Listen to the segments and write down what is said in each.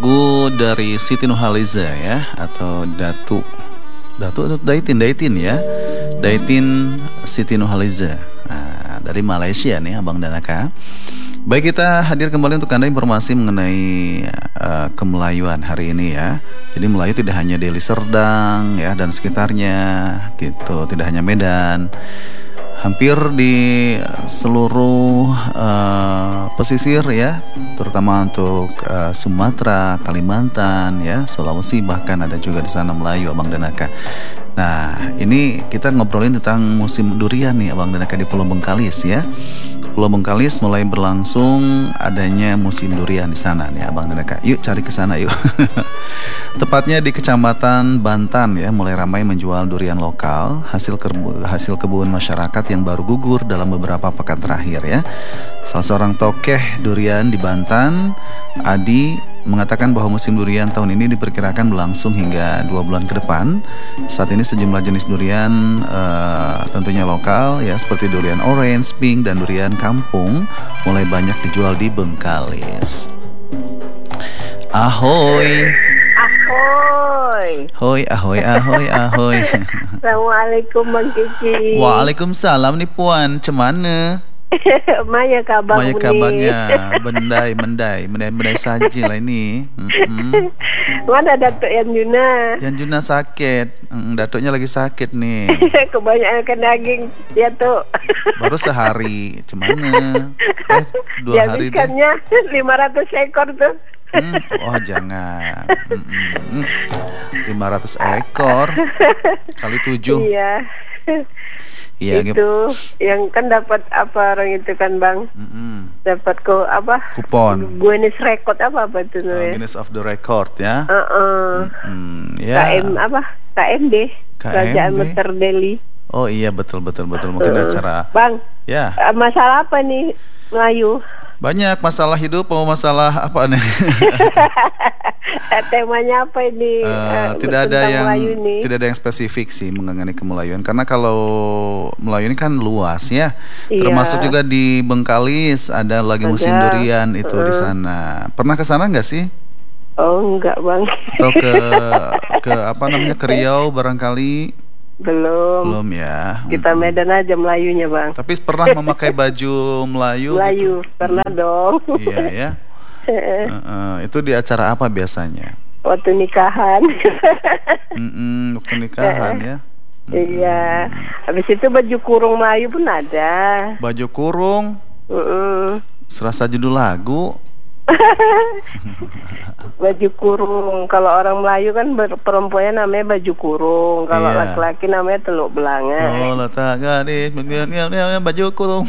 lagu dari Siti Nurhaliza ya, atau Datu atau Daitin ya, Daitin Siti Nurhaliza. Nah, dari Malaysia nih Abang Danaka. Baik, kita hadir kembali untuk Anda informasi mengenai kemelayuan hari ini ya. Jadi Melayu tidak hanya Deli Serdang ya dan sekitarnya gitu, tidak hanya Medan. Hampir di seluruh pesisir ya, terutama untuk Sumatera, Kalimantan ya, Sulawesi, bahkan ada juga di sana Melayu Abang Danaka. Nah, ini kita ngobrolin tentang musim durian nih Abang Danaka di Pulau Bengkalis ya. Pulau Bengkalis mulai berlangsung adanya musim durian di sana nih Abang Danaka. Yuk cari ke sana yuk. Tepatnya di Kecamatan Bantan ya, mulai ramai menjual durian lokal hasil kebun masyarakat yang baru gugur dalam beberapa pekan terakhir ya. Salah seorang tokeh durian di Bantan, Adi, mengatakan bahwa musim durian tahun ini diperkirakan berlangsung hingga 2 bulan ke depan. Saat ini sejumlah jenis durian tentunya lokal ya, seperti durian orange, pink, dan durian kampung mulai banyak dijual di Bengkalis. Ahoy. Ahoy. Hoi, ahoy, ahoy, ahoy. Assalamualaikum Bang Kiki. Waalaikumsalam nih Puan, cemana? Maya kabar Maya kabarnya, bendai saji lah ini. Mana Datuk Yan Juna? Yan Juna sakit, Datuknya lagi sakit nih. Kebanyakan daging ya tuh. Baru sehari, cemana? 2 hari deh. Ikannya 500 ekor tuh. Oh jangan. 500 ekor kali 7. Iya. Iya, itu yang kan dapat apa orang itu kan Bang? Dapat kupon Guinness Record apa itu namanya? Guinness of the Record ya. Ya. KMD Kerajaan Meter Deli. Oh iya, betul mungkin acara Bang ya. Masalah apa nih Melayu? Banyak masalah hidup, mau masalah apa nih? Temanya apa ini? Tidak ada yang spesifik sih mengenai kemelayuan, karena kalau Melayu ini kan luas ya. Iya. Termasuk juga di Bengkalis ada lagi musim durian itu di sana. Pernah ke sana nggak sih? Oh enggak Bang. Atau ke apa namanya, ke Riau barangkali? Belum ya. Kita Medan aja Melayunya Bang. Tapi pernah memakai baju Melayu? Melayu gitu? Pernah dong. Iya ya. Itu di acara apa biasanya? Waktu nikahan. Waktu nikahan ya. Iya. Habis itu baju kurung Melayu pun ada. Baju kurung? Serasa judul lagu. Baju kurung. Kalau orang Melayu kan perempuannya namanya baju kurung. Kalau laki-laki namanya teluk belanga. Oh, letak gadis baju kurung.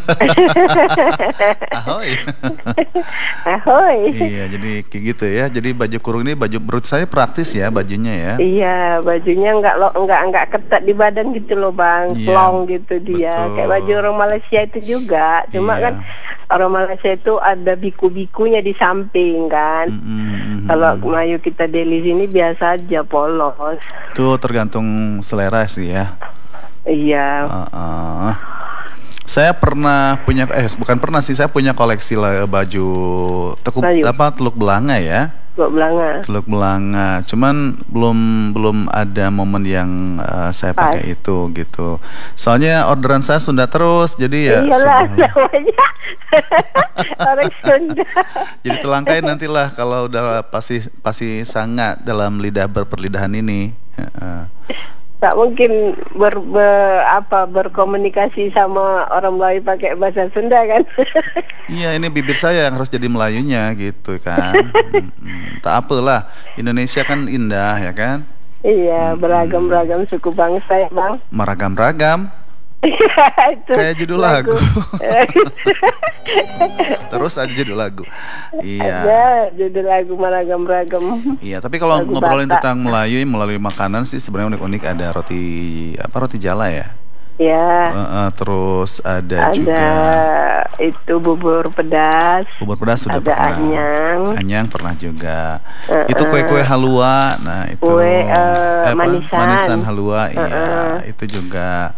Ahoy. Ahoy. Iya, jadi kayak gitu ya. Jadi baju kurung ini baju, menurut saya praktis ya bajunya ya. Iya, bajunya enggak ketat di badan gitu loh Bang. Plong gitu dia. Betul. Kayak baju orang Malaysia itu juga. Cuma kan orang Malaysia itu ada biku-bikunya di samping kan. Kalau Melayu kita Deli sini biasa aja polos. Itu tergantung selera sih ya. Iya. Saya pernah punya bukan pernah sih, saya punya koleksi baju teluk belanga ya. Teluk belanga. Cuman belum ada momen yang saya pakai itu gitu. Soalnya orderan saya Sunda terus, jadi ya. Iyalah namanya orang Sunda. Jadi telangkai nantilah kalau udah pasti sangat dalam lidah berperlidahan ini. Tak mungkin berkomunikasi sama orang Melayu pakai bahasa Sunda kan? Iya, ini bibir saya yang harus jadi Melayunya gitu kan. Tak apalah, Indonesia kan indah ya kan? Iya, beragam-ragam suku bangsa ya Bang. Meragam-ragam. Kayak judul lagu. Terus aja judul lagu. Iya. Ada judul lagu meragam-ragam. Iya, tapi kalau ngobrolin tentang Melayu melalui makanan sih sebenarnya unik-unik. Ada roti jala ya. Ya. Terus ada juga itu bubur pedas. Bubur pedas sudah ada pernah. Anyang pernah juga. Itu kue-kue halua. Nah, itu manisan halua. Iya, itu juga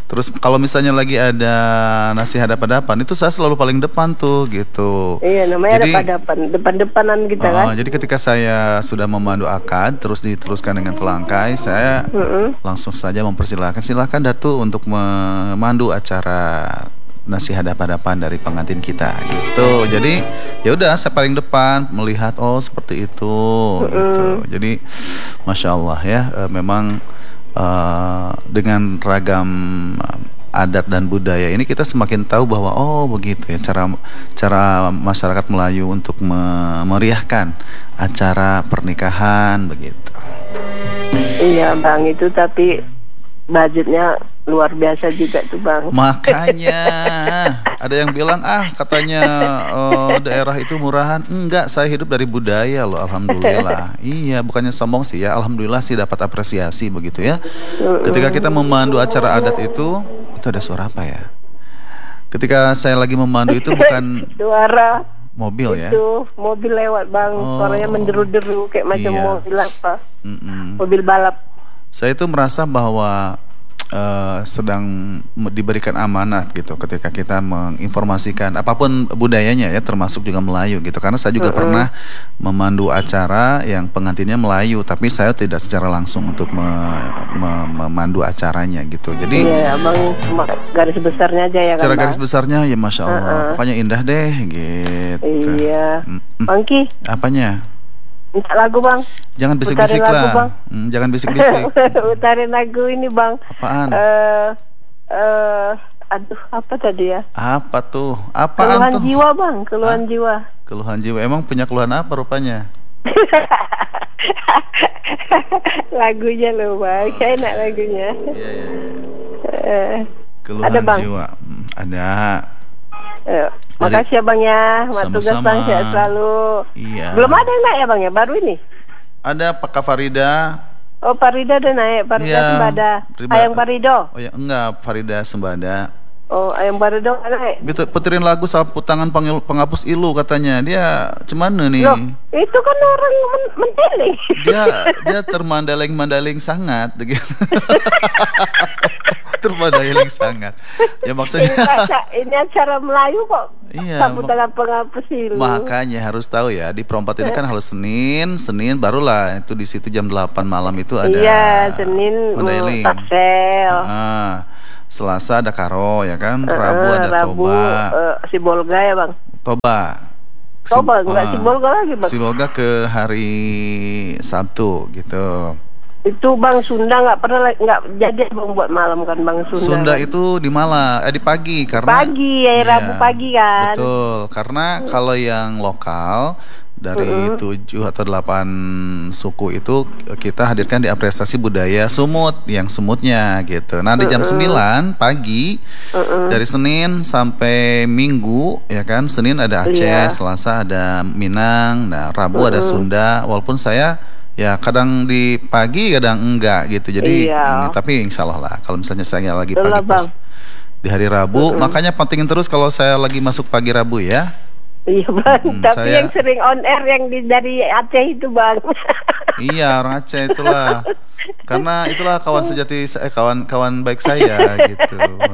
Terus kalau misalnya lagi ada nasi hadap-hadapan itu saya selalu paling depan tuh gitu. Iya, namanya Jadi hadap-hadapan, depan-depanan kita kan. jadi ketika saya sudah memandu akad terus diteruskan dengan telangkai, saya langsung saja mempersilahkan, silakan Datu untuk memandu acara nasi hadap-hadapan dari pengantin kita gitu. Jadi ya udah saya paling depan melihat seperti itu gitu. Jadi Masya Allah ya, memang dengan ragam adat dan budaya ini kita semakin tahu bahwa begitu ya cara masyarakat Melayu untuk memeriahkan acara pernikahan begitu. Iya Bang, itu tapi budgetnya luar biasa juga tuh Bang. Makanya ada yang bilang katanya daerah itu murahan. Enggak, saya hidup dari budaya loh, alhamdulillah. Iya, bukannya sombong sih ya, alhamdulillah sih dapat apresiasi begitu ya. Ketika kita memandu acara adat itu ada suara apa ya? Ketika saya lagi memandu itu bukan suara mobil ya? Itu mobil lewat Bang, suaranya menderu-deru kayak macam mobil apa? Mobil balap. Saya itu merasa bahwa sedang diberikan amanat gitu ketika kita menginformasikan apapun budayanya ya, termasuk juga Melayu gitu. Karena saya juga pernah memandu acara yang pengantinnya Melayu, tapi saya tidak secara langsung untuk memandu acaranya gitu. Jadi Abang cuma garis besarnya aja ya. Secara kan, garis besarnya ya Masya Allah, pokoknya indah deh gitu. Iya. Bangki. Apanya? Minta lagu Bang. Jangan bisik-bisik lah. Jangan bisik-bisik. Utarin lagu ini Bang. Apaan? Aduh, apa tadi ya? Apa tuh? Apaan keluhan tuh? Jiwa Bang, keluhan jiwa. Keluhan jiwa. Emang punya keluhan apa rupanya? Lagunya loh Bang, saya enak lagunya. Keluhan ada, Bang? jiwa. Ada. Makasih ya Bang ya, tugas Bang, sehat selalu. Iya. Belum ada yang naik ya Bang ya, baru ini? Ada Pak Farida. Oh Farida udah naik, Farida Sembada. Ayang Farido. Oh ya enggak, Farida Sembada. Oh Ayang Farido nggak naik. Puterin lagu Sapu Tangan Penghapus Ilu katanya. Dia cuman nih. Loh, itu kan orang mendeling. Dia termandaling-mandaling sangat begitu. Termandaling sangat. Ya maksudnya ini acara Melayu kok. Iya. Sapu Tangan Penghapus Ilu. Makanya harus tahu ya, di Perompat ini kan harus Senin barulah itu di situ jam 8 malam itu ada. Iya, Senin taksel. Selasa ada karo ya kan, Rabu ada toba. Si Bolga ya Bang. Toba enggak si Bolga lagi Bang. Si Bolga ke hari Sabtu gitu. Itu Bang Sunda nggak jadi Bang buat malam kan Bang Sunda. Sunda kan? Itu di di pagi karena Rabu pagi kan. Betul, karena kalau yang lokal dari 7 atau 8 suku itu kita hadirkan di apresiasi budaya Sumut, yang Sumutnya gitu. Nah, di jam 9 pagi dari Senin sampai Minggu ya kan. Senin ada Aceh, Selasa ada Minang, nah Rabu ada Sunda. Walaupun saya ya kadang di pagi kadang enggak gitu. Jadi tapi insya Allah lah kalau misalnya saya lagi pagi pas di hari Rabu, makanya pentingin terus kalau saya lagi masuk pagi Rabu ya. Iya Bang, tapi yang sering on air yang dari Aceh itu Bang. Iya, orang Aceh itulah. Karena itulah kawan sejati kawan baik saya gitu.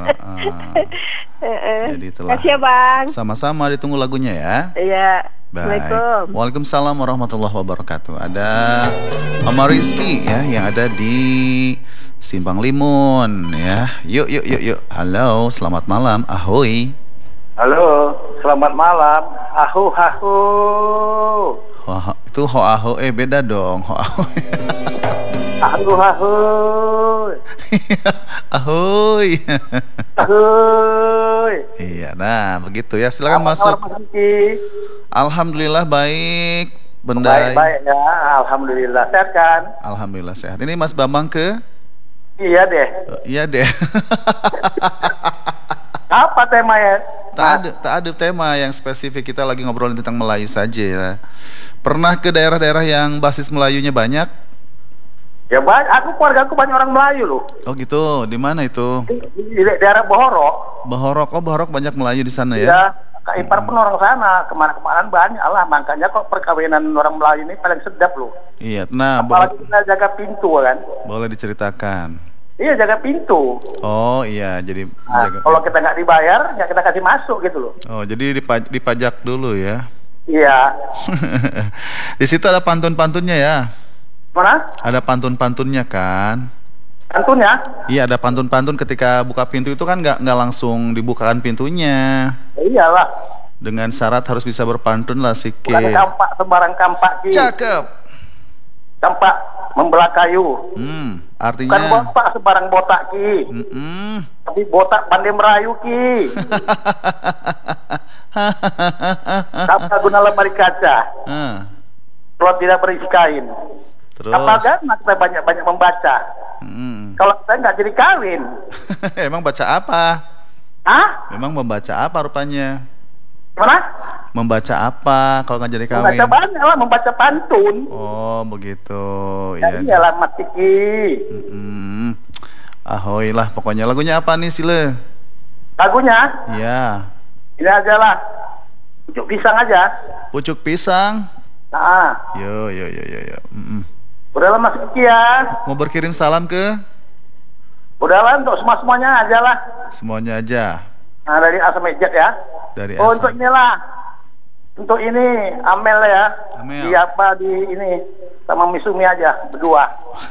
Jadi itulah. Kasih ya Bang. Sama-sama, ditunggu lagunya ya. Iya. Baik. Waalaikumsalam warahmatullahi wabarakatuh. Ada Mama Rizky ya yang ada di Simpang Limun ya. Yuk. Halo, selamat malam. Ahoy. Halo, selamat malam. Ahu. Itu ho beda dong. Ho Ahu. Ahoy. Ahoy. Iya, nah begitu ya. Silakan masuk. Alhamdulillah baik. Bendai. Baik ya, alhamdulillah sehat kan? Alhamdulillah sehat. Ini Mas Bambang ke? Iya deh. Apa temanya? Tak ada tema yang spesifik, kita lagi ngobrolin tentang Melayu saja ya. Pernah ke daerah-daerah yang basis Melayunya banyak? Ya banyak, keluarga aku banyak orang Melayu loh. Oh gitu, di mana itu? Di daerah Bohorok. Bohorok banyak Melayu di sana ya? Iya, Kak Ipar pun orang sana, kemana-kemana banyak lah, makanya kok perkawinan orang Melayu ini paling sedap loh. Iya, nah apalagi kita jaga pintu kan. Boleh diceritakan. Iya, jaga pintu. Oh iya, jadi Nah, kalau kita nggak dibayar, ya kita kasih masuk gitu loh. Oh, jadi dipajak dulu ya. Iya. Di situ ada pantun-pantunnya ya. Mana? Ada pantun-pantunnya kan? Pantunnya? Iya, ada pantun-pantun ketika buka pintu itu kan nggak langsung dibukakan pintunya. Ya, iyalah. Dengan syarat harus bisa berpantun lah sikit. Bukan kampak sembarang kampak Ki. Cakep. Kampak membelah kayu. Bukan Artinya botak sembarang botak Ki. Tapi botak pandai merayu Ki. Apa guna lemari kaca kalau tidak berisi kain? Terus Apa gana kita banyak-banyak membaca? Kalau saya nggak jadi kawin. Emang baca apa? Hah? Memang membaca apa rupanya? Mana? Membaca apa kalau nggak jadi kawin? Membaca banyak lah, membaca pantun. Oh begitu. Ya iyalah Mas Kiki. Ahoy lah, pokoknya lagunya apa nih Sile? Lagunya? Iya. Ini aja lah. Pucuk pisang aja. Pucuk pisang. Nah. Yo. Udahlah Mas Kiki ya. Mau berkirim salam ke? Udahlah untuk semuanya aja lah. Semuanya aja. Nah dari Asam Ejek ya. Dari Oh Asam. untuk inilah. Untuk ini Amel ya. Amel. Di ini sama Misumi aja berdua.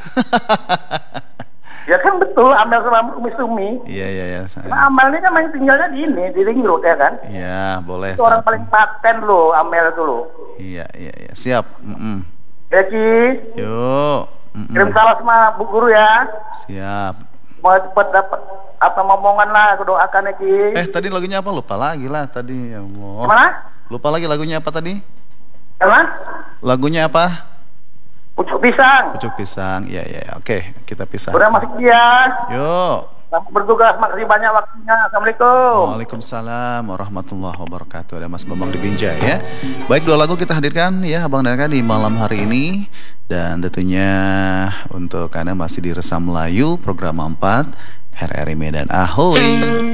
Ya kan betul Amel sama Misumi. Iya. Nah, Amel ini kan main tinggalnya di ini di Ring Road ya kan. Iya, boleh. Itu orang paling paten loh Amel itu loh. Iya. Siap. Ya Ki. Yuk. Kirim salam sama Bu Guru ya. Siap. Mau cepat dapat apa momongan lah, aku doakan ya Ki. Tadi lagunya apa? Lupa lagi lah tadi. Ya Allah. Gimana? Lupa lagi lagunya apa tadi? Gimana? Lagunya apa? Pucuk pisang. Pucuk pisang. Iya. Oke, kita pisah. Udah masuk dia. Yuk. Selamat bertugas, makasih banyak waktunya. Assalamualaikum. Waalaikumsalam warahmatullahi wabarakatuh. Ada Mas Bambang di Binjai ya. Baik, 2 lagu kita hadirkan ya Abang dan Eka di malam hari ini. Dan tentunya untuk Anda masih di Resam Melayu program 4 RRI Medan. Ahoy.